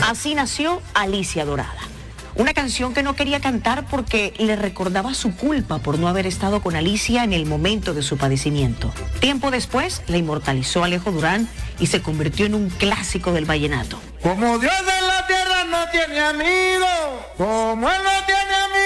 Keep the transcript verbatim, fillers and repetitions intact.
Así nació Alicia Dorada. Una canción que no quería cantar porque le recordaba su culpa por no haber estado con Alicia en el momento de su padecimiento. Tiempo después la inmortalizó Alejo Durán y se convirtió en un clásico del vallenato. Como Dios en la tierra no tiene amigos, como Él no tiene